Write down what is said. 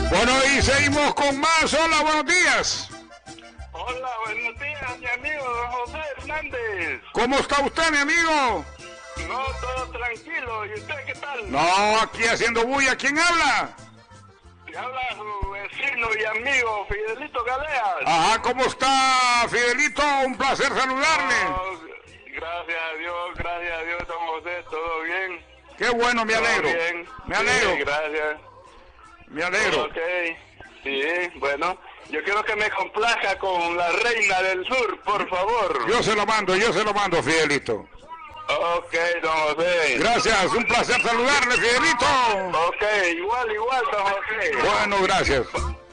Bueno, y seguimos con más. Hola, buenos días. Hola, buenos días, mi amigo don José Hernández. ¿Cómo está usted, mi amigo? No, todo tranquilo. ¿Y usted qué tal? No, aquí haciendo bulla. ¿Quién habla? Le habla su vecino y amigo Fidelito Galeas. Ajá, ¿cómo está, Fidelito? Un placer saludarle. Oh, gracias a Dios, don José, todo bien. Qué bueno, me alegro. Todo bien. Me alegro. Sí, gracias. Me alegro. Ok, sí, bueno. Yo quiero que me complazca con la Reina del Sur, por favor. Yo se lo mando, Fidelito. Ok, don José. Gracias, un placer saludarle, Fidelito. Ok, igual, don José. Bueno, gracias.